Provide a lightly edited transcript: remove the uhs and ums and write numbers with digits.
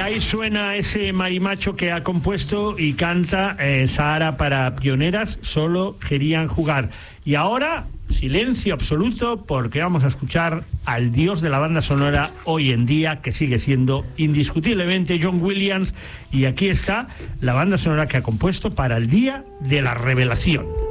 ahí suena ese marimacho que ha compuesto y canta Sahara para pioneras, solo querían jugar. Y ahora, silencio absoluto, porque vamos a escuchar al dios de la banda sonora hoy en día, que sigue siendo indiscutiblemente John Williams, y aquí está la banda sonora que ha compuesto para el Día de la Revelación.